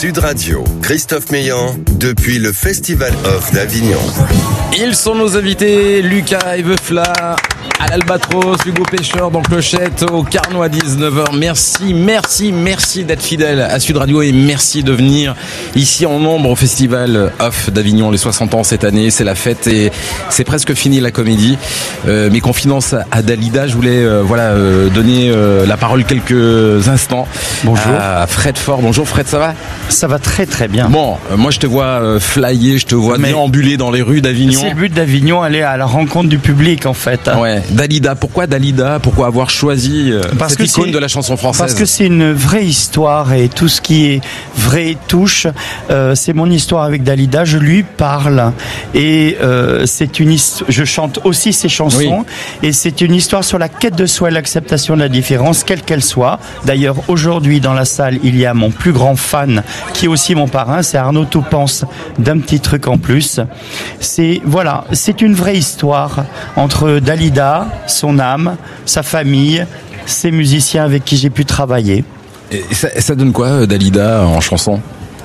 Sud Radio, Christophe Meillan, depuis le Festival Off d'Avignon. Ils sont nos invités, Lucas Eveufla, à l'Albatros, Hugo Pêcheur dans Clochette, au Carnot à 19h. Merci d'être fidèle à Sud Radio et merci de venir ici en nombre au Festival Off d'Avignon, les 60 ans cette année. C'est la fête et c'est presque fini la comédie. Mes confidences à Dalida, je voulais donner la parole quelques instants. Bonjour. À Fred Fort. Bonjour Fred, ça va ? Ça va très très bien. Bon, moi je te vois flyer, je te vois déambuler dans les rues d'Avignon. C'est le but d'Avignon, aller à la rencontre du public en fait. Ouais. Dalida, pourquoi Dalida ? Pourquoi avoir choisi cette icône de la chanson française ? Parce que c'est une vraie histoire et tout ce qui est vrai touche. C'est mon histoire avec Dalida, je lui parle et c'est une je chante aussi ses chansons et c'est une histoire sur la quête de soi et l'acceptation de la différence, quelle qu'elle soit. D'ailleurs, aujourd'hui dans la salle, il y a mon plus grand fan qui est aussi mon parrain, c'est Arnaud Toupens d'un petit truc en plus. C'est une vraie histoire entre Dalida, son âme, sa famille, ses musiciens avec qui j'ai pu travailler. Et ça donne quoi, Dalida, en chanson ?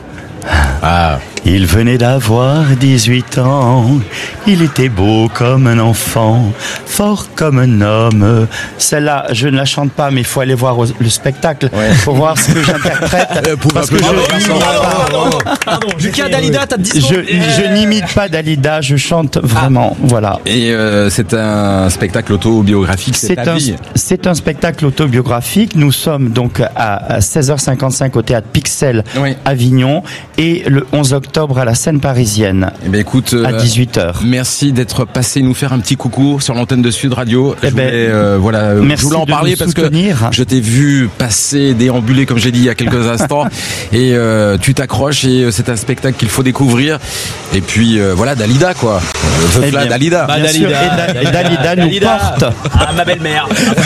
Il venait d'avoir 18 ans, il était beau comme un enfant, fort comme un homme. Celle-là, je ne la chante pas, mais il faut aller voir le spectacle pour voir ce que j'interprète. Parce que Pardon, Lucas, Dalida, t'as 10 secondes. Je n'imite pas Dalida, je chante vraiment, voilà. Et c'est un spectacle autobiographique, c'est un spectacle autobiographique. Nous sommes donc à 16h55 au Théâtre Pixel Avignon et le 11 octobre à la scène parisienne. Eh ben écoute, à 18h. Merci d'être passé nous faire un petit coucou sur l'antenne de Sud Radio. Je voulais en parler parce que je t'ai vu passer, déambuler comme j'ai dit il y a quelques instants et tu t'accroches et c'est un spectacle qu'il faut découvrir. Et puis Dalida quoi. Dalida. Dalida nous porte. Ma belle-mère.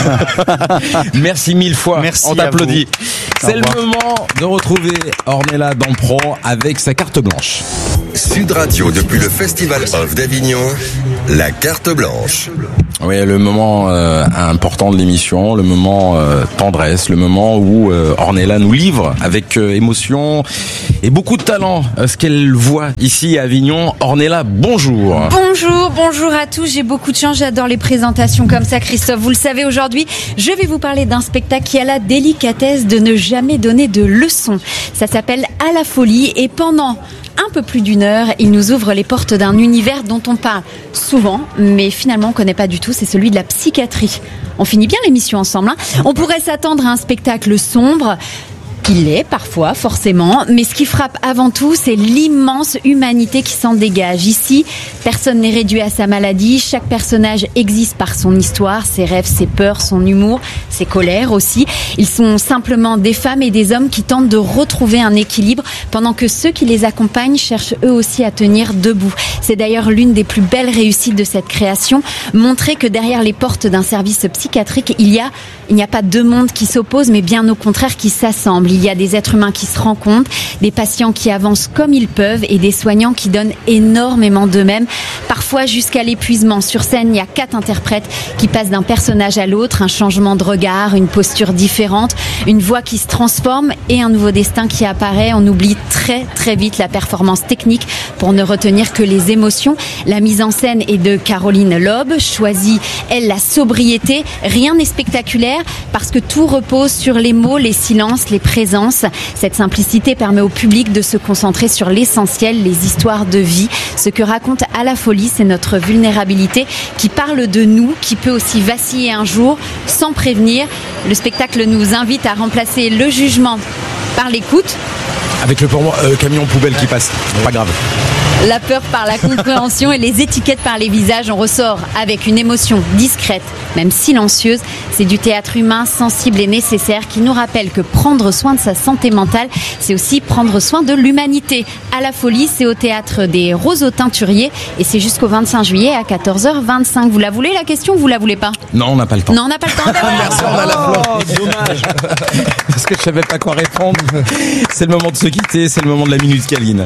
Merci mille fois. Merci. On t'applaudit. C'est le moment de retrouver Ornella Dampron avec sa carte blanche. Sud Radio, depuis le Festival Off d'Avignon, la carte blanche. Oui, le moment important de l'émission, le moment tendresse, le moment où Ornella nous livre avec émotion et beaucoup de talent ce qu'elle voit ici à Avignon. Ornella, bonjour. Bonjour à tous. J'ai beaucoup de chance, j'adore les présentations comme ça, Christophe. Vous le savez, aujourd'hui, je vais vous parler d'un spectacle qui a la délicatesse de ne jamais donner de leçons. Ça s'appelle À la folie et pendant un peu plus d'une heure, il nous ouvre les portes d'un univers dont on parle souvent, mais finalement on ne connaît pas du tout, c'est celui de la psychiatrie. On finit bien l'émission ensemble, hein. On pourrait s'attendre à un spectacle sombre. Il l'est parfois, forcément, mais ce qui frappe avant tout, c'est l'immense humanité qui s'en dégage. Ici, personne n'est réduit à sa maladie, chaque personnage existe par son histoire, ses rêves, ses peurs, son humour, ses colères aussi. Ils sont simplement des femmes et des hommes qui tentent de retrouver un équilibre, pendant que ceux qui les accompagnent cherchent eux aussi à tenir debout. C'est d'ailleurs l'une des plus belles réussites de cette création, montrer que derrière les portes d'un service psychiatrique, il n'y a pas deux mondes qui s'opposent, mais bien au contraire qui s'assemblent. Il y a des êtres humains qui se rencontrent, des patients qui avancent comme ils peuvent et des soignants qui donnent énormément d'eux-mêmes, parfois jusqu'à l'épuisement. Sur scène, il y a 4 interprètes qui passent d'un personnage à l'autre, un changement de regard, une posture différente, une voix qui se transforme et un nouveau destin qui apparaît. On oublie très très vite la performance technique pour ne retenir que les émotions. La mise en scène est de Caroline Loeb, choisit elle la sobriété. Rien n'est spectaculaire parce que tout repose sur les mots, les silences, les présences. Cette simplicité permet au public de se concentrer sur l'essentiel, les histoires de vie. Ce que raconte À la folie, c'est notre vulnérabilité qui parle de nous, qui peut aussi vaciller un jour sans prévenir. Le spectacle nous invite à remplacer le jugement par l'écoute. Avec le camion poubelle qui passe, pas grave. La peur par la compréhension et les étiquettes par les visages, on ressort avec une émotion discrète, même silencieuse. C'est du théâtre humain, sensible et nécessaire qui nous rappelle que prendre soin de sa santé mentale, c'est aussi prendre soin de l'humanité. À la folie, c'est au théâtre des Roseaux Teinturiers et c'est jusqu'au 25 juillet à 14h25. Vous la voulez la question ou vous la voulez pas ? Non, on n'a pas le temps. Non, on n'a pas le temps. Merci, on a la fleur. Dommage. Parce que je savais pas quoi répondre. C'est le moment de se quitter, c'est le moment de la Minute Câline.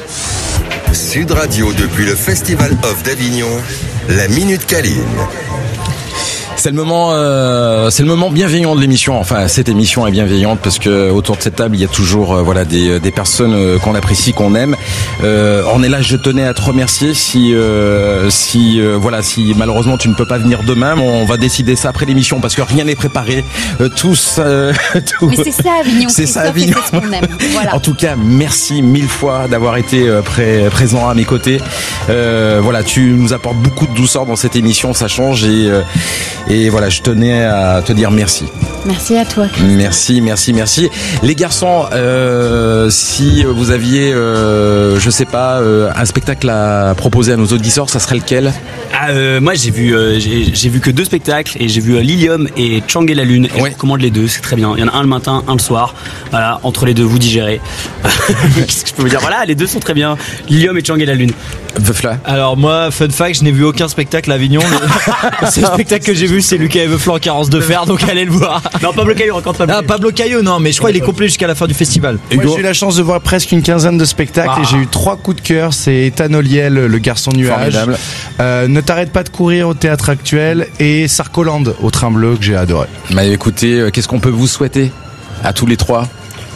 Sud Radio, depuis le Festival Off d'Avignon, la Minute Câline. C'est le moment bienveillant de l'émission. Enfin, cette émission est bienveillante parce que autour de cette table, il y a toujours voilà des personnes qu'on apprécie, qu'on aime. On est là, je tenais à te remercier. Si malheureusement tu ne peux pas venir demain, on va décider ça après l'émission parce que rien n'est préparé. Tout. Mais c'est ça Avignon. C'est ça Avignon. C'est ce qu'on aime. Voilà. En tout cas, merci 1000 fois d'avoir été présent à mes côtés. Voilà, tu nous apportes beaucoup de douceur dans cette émission, ça change et voilà, je tenais à te dire merci. Merci à toi. Merci. Les garçons, si vous aviez, je sais pas, un spectacle à proposer à nos auditeurs, ça serait lequel ? Moi j'ai vu que 2 spectacles et j'ai vu Lilium et Chang et la Lune. Et je recommande les 2, c'est très bien. Il y en a un le matin, un le soir. Voilà, entre les deux vous digérez. Qu'est-ce que je peux vous dire ? Voilà, les 2 sont très bien. Lilium et Chang et la Lune. Veufla. Alors moi, fun fact, je n'ai vu aucun spectacle à Avignon. Le seul spectacle que j'ai vu, c'est Lucas et Veufla en carence de fer, donc allez le voir. Non, Pablo Caillou, raconte pas. Ah, Pablo Caillou, non, mais je crois qu'il est complet jusqu'à la fin du festival. Moi, j'ai eu la chance de voir presque une quinzaine de spectacles et j'ai eu 3 coups de cœur. C'est Ethanoliel, le garçon nuage. Formidable. Ne t'arrête pas de courir au Théâtre Actuel et Sarkoland au Train Bleu que j'ai adoré. Bah écoutez, qu'est-ce qu'on peut vous souhaiter à tous les 3 ?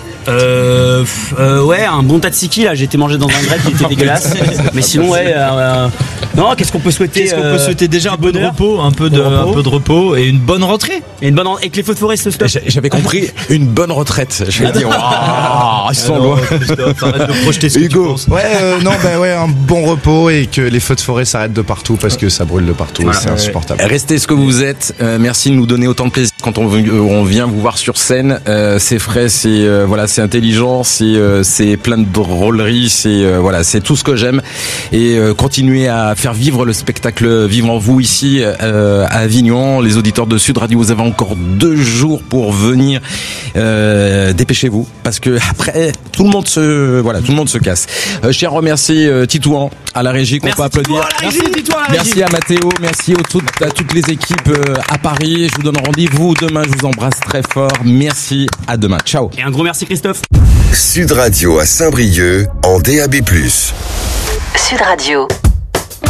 Ouais, un bon tzatziki là, j'ai été mangé dans un grec qui était dégueulasse. Mais sinon non, qu'est-ce qu'on peut souhaiter ? Qu'est-ce qu'on peut souhaiter ? Déjà un peu de repos, un peu de repos et une bonne rentrée. Et que les feux de forêt se stoppent. J'avais compris une bonne retraite. Je vais dire ils sont loin. Arrête de projeter ce que tu penses. Un bon repos et que les feux de forêt s'arrêtent de partout parce que ça brûle de partout et c'est insupportable. Restez ce que vous êtes. Merci de nous donner autant de plaisir quand on vient vous voir sur scène. C'est frais, c'est intelligent, c'est plein de drôleries, c'est tout ce que j'aime. Et continuez à faire vivre le spectacle vivant vous ici à Avignon. Les auditeurs de Sud Radio, vous avez encore 2 jours pour venir. Dépêchez-vous parce que après tout le monde se casse. Je tiens à remercier Titouan à la régie qu'on peut applaudir. Merci à Mathéo, merci à toutes les équipes à Paris. Je vous donne rendez-vous demain. Je vous embrasse très fort. Merci, à demain. Ciao. Et un gros merci Christophe. Sud Radio à Saint-Brieuc en DAB+. Sud Radio.